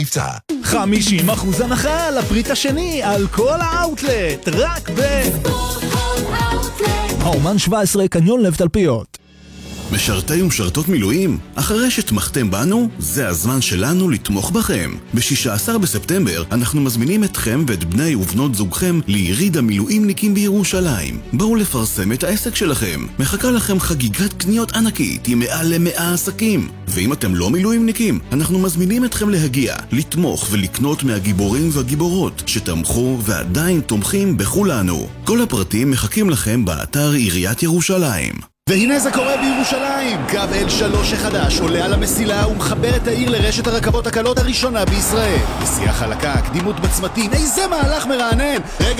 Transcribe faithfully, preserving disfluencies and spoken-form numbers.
המבצע. חמישים אחוז הנחה על הפריט השני על כל האוטלט, רק ב... האומן שבע עשרה, קניון לב תלפיות. משרתי ומשרתות מילואים? אחרי שתמכתם בנו, זה הזמן שלנו לתמוך בכם. ב-שישה עשר בספטמבר אנחנו מזמינים אתכם ואת בני ובנות זוגכם ליריד המילואימניקים בירושלים. בואו לפרסם את העסק שלכם. מחכה לכם חגיגת קניות ענקית עם מעל למאה עסקים. ואם אתם לא מילואימניקים, אנחנו מזמינים אתכם להגיע, לתמוך ולקנות מהגיבורים והגיבורות שתמכו ועדיין תומכים בכולנו. כל הפרטים מחכים לכם באתר עיריית ירושלים. והנה זה קורה בירושלים! קו אל שלוש החדש עולה על המסילה ומחבר את העיר לרשת הרכבות הקלות הראשונה בישראל. נסיעה חלקה, קדימות בצמתים, איזה מהלך מרענן! רגע